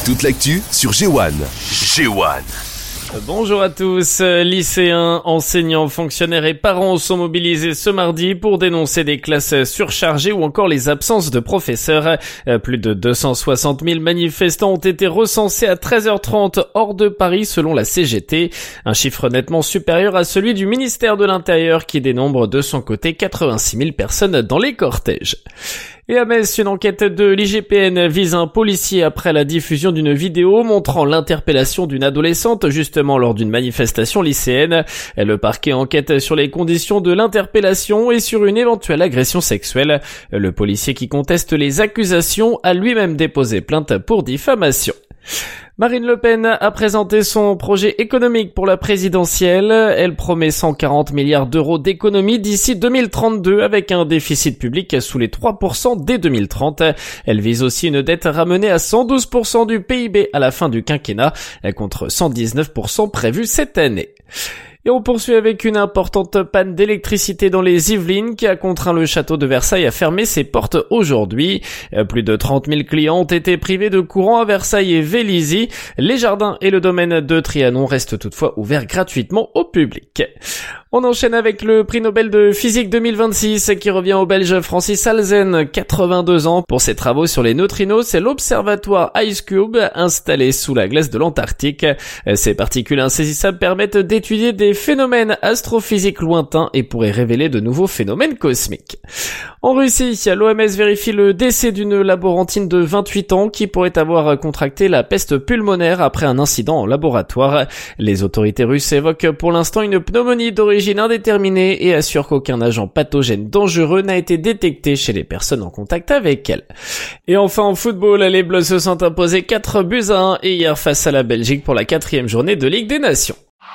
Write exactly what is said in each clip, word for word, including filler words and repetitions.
Toute l'actu sur G un. G un. Bonjour à tous. Lycéens, enseignants, fonctionnaires et parents sont mobilisés ce mardi pour dénoncer des classes surchargées ou encore les absences de professeurs. Plus de deux cent soixante mille manifestants ont été recensés à treize heures trente hors de Paris selon la C G T. Un chiffre nettement supérieur à celui du ministère de l'Intérieur qui dénombre de son côté quatre-vingt-six mille personnes dans les cortèges. Et à Metz, une enquête de l'I G P N vise un policier après la diffusion d'une vidéo montrant l'interpellation d'une adolescente justement lors d'une manifestation lycéenne. Le parquet enquête sur les conditions de l'interpellation et sur une éventuelle agression sexuelle. Le policier qui conteste les accusations a lui-même déposé plainte pour diffamation. Marine Le Pen a présenté son projet économique pour la présidentielle. Elle promet cent quarante milliards d'euros d'économies d'ici deux mille trente-deux avec un déficit public sous les trois pour cent dès deux mille trente. Elle vise aussi une dette ramenée à cent douze pour cent du P I B à la fin du quinquennat contre cent dix-neuf pour cent prévu cette année. Et on poursuit avec une importante panne d'électricité dans les Yvelines qui a contraint le château de Versailles à fermer ses portes aujourd'hui. Plus de trente mille clients ont été privés de courant à Versailles et Vélizy. Les jardins et le domaine de Trianon restent toutefois ouverts gratuitement au public. On enchaîne avec le prix Nobel de physique deux mille vingt-six qui revient au Belge Francis Halzen, quatre-vingt-deux ans. Pour ses travaux sur les neutrinos, c'est l'observatoire IceCube installé sous la glace de l'Antarctique. Ces particules insaisissables permettent d'étudier des phénomènes astrophysiques lointains et pourraient révéler de nouveaux phénomènes cosmiques. En Russie, l'O M S vérifie le décès d'une laborantine de vingt-huit ans qui pourrait avoir contracté la peste pulmonaire après un incident en laboratoire. Les autorités russes évoquent pour l'instant une pneumonie d'origine indéterminée et assurent qu'aucun agent pathogène dangereux n'a été détecté chez les personnes en contact avec elle. Et enfin en football, les Bleus se sont imposés quatre buts à un et hier face à la Belgique pour la quatrième journée de Ligue des Nations.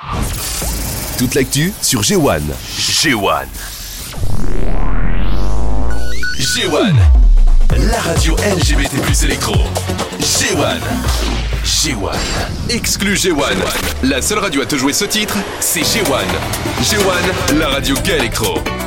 Toute l'actu sur G un. G un. G un. La radio L G B T plus électro. G un. G un. Exclu G un. La seule radio à te jouer ce titre, c'est G un. G un, la radio gay électro.